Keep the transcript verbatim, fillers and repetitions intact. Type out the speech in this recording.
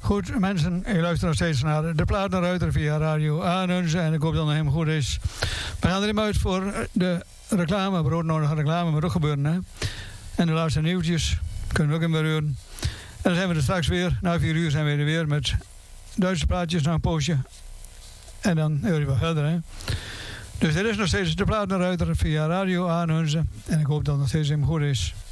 Goed, mensen, je luistert nog steeds naar de Platenruiter via Radio Aanhunze. En ik hoop dat het hem goed is. We gaan er even uit voor de reclame. We horen nog reclame, maar ook gebeuren. Hè? En de laatste nieuwtjes kunnen we ook in bereuren. En dan zijn we er straks weer. Na vier uur zijn we er weer met Duitse plaatjes na een poosje. En dan hoor je wel verder. Hè? Dus dit is nog steeds de Platenruiter via Radio Aanhunze. En ik hoop dat het nog steeds hem goed is.